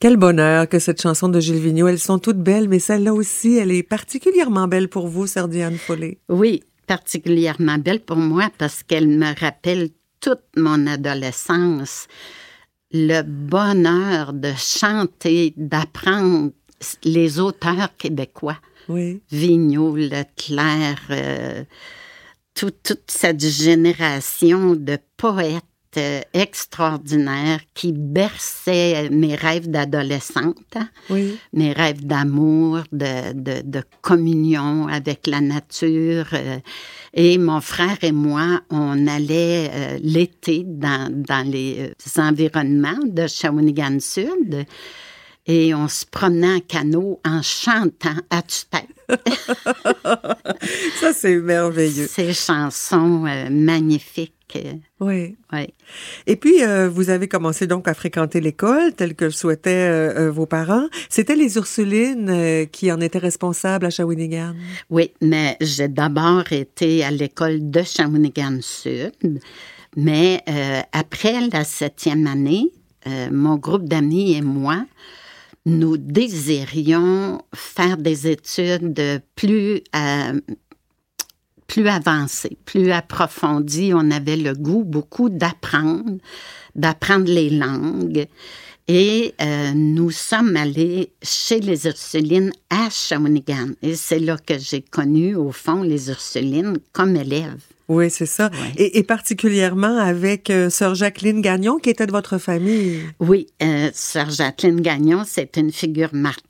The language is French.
Quel bonheur que cette chanson de Gilles Vigneault. Elles sont toutes belles, mais celle-là aussi, elle est particulièrement belle pour vous, Sœur Diane Follet. Oui, particulièrement belle pour moi parce qu'elle me rappelle toute mon adolescence. Le bonheur de chanter, d'apprendre les auteurs québécois. Oui. Vigneault, Leclerc, toute cette génération de poètes extraordinaires qui berçaient mes rêves d'adolescente, Oui. mes rêves d'amour, de communion avec la nature. Et mon frère et moi, on allait l'été dans les environnements de Shawinigan-Sud et on se promenait en canot en chantant à tue-tête. Ça, c'est merveilleux. Ces chansons magnifiques. Oui. Oui. Et puis, vous avez commencé donc à fréquenter l'école, telle que le souhaitaient vos parents. C'était les Ursulines qui en étaient responsables à Shawinigan. Oui, mais j'ai d'abord été à l'école de Shawinigan-Sud. Mais après la 7e année, mon groupe d'amis et moi, nous désirions faire des études plus avancées, plus approfondies. On avait le goût beaucoup d'apprendre les langues. Et nous sommes allés chez les Ursulines à Shawinigan. Et c'est là que j'ai connu, au fond, les Ursulines comme élèves. Oui, c'est ça. Ouais. Et particulièrement avec Sœur Jacqueline Gagnon, qui était de votre famille. Oui, Sœur Jacqueline Gagnon, c'est une figure